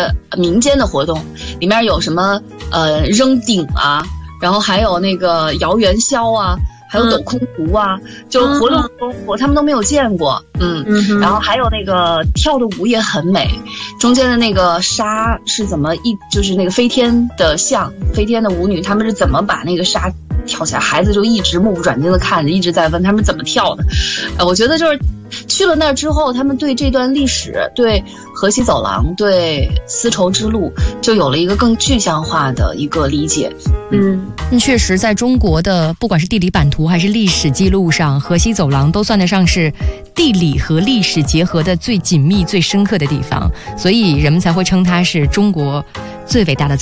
民间的活动，里面有什么扔鼎啊，然后还有那个摇元宵啊，还有抖空竹啊，就活动他们都没有见过，然后还有那个跳的舞也很美，中间的那个纱是怎么就是那个飞天的舞女，他们是怎么把那个纱跳起来，孩子就一直目不转睛的看着，一直在问他们怎么跳的。我觉得就是去了那儿之后，他们对这段历史，对河西走廊，对丝绸之路就有了一个更具象化的一个理解。 确实在中国的不管是地理版图还是历史记录上，河西走廊都算得上是地理和历史结合的最紧密最深刻的地方，所以人们才会称它是中国最伟大的